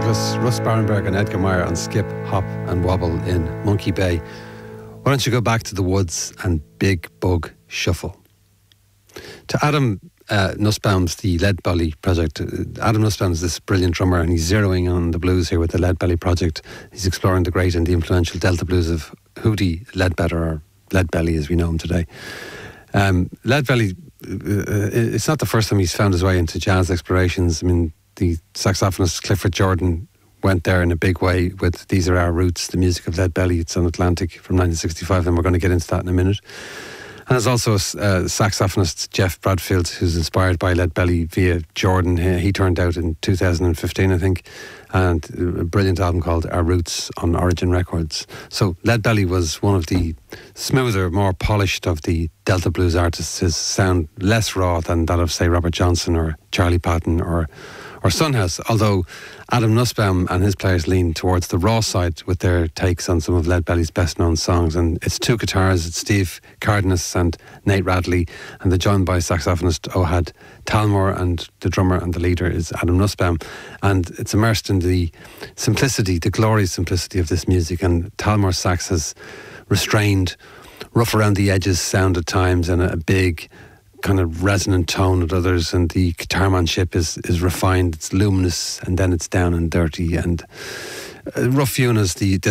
us, Russ Barenberg and Edgar Meyer on Skip, Hop and Wobble in Monkey Bay. Why don't you go back to the woods and Big Bug Shuffle? To Adam Nussbaum's The Lead Belly Project. Adam Nussbaum is this brilliant drummer, and he's zeroing on the blues here with the Lead Belly Project. He's exploring the great and the influential Delta blues of Hootie Ledbetter, or Lead Belly as we know him today. Lead Belly, it's not the first time he's found his way into jazz explorations. I mean, the saxophonist Clifford Jordan went there in a big way with These Are Our Roots, the music of Lead Belly. It's on Atlantic from 1965, and we're going to get into that in a minute. And there's also a saxophonist, Jeff Bradfield, who's inspired by Lead Belly via Jordan. He turned out in 2015, I think, and a brilliant album called Our Roots on Origin Records. So Lead Belly was one of the smoother, more polished of the Delta blues artists. His sound less raw than that of, say, Robert Johnson or Charlie Patton or Sunhouse, although Adam Nussbaum and his players lean towards the raw side with their takes on some of Lead Belly's best known songs. And it's two guitars, it's Steve Cardenas and Nate Radley, and they're joined by saxophonist Ohad Talmor, and the drummer and the leader is Adam Nussbaum. And it's immersed in the simplicity, the glorious simplicity of this music, and Talmor's sax has restrained, rough around the edges sound at times, and a big kind of resonant tone at others, and the guitarmanship is refined, it's luminous, and then it's down and dirty. And Rough Hewn is the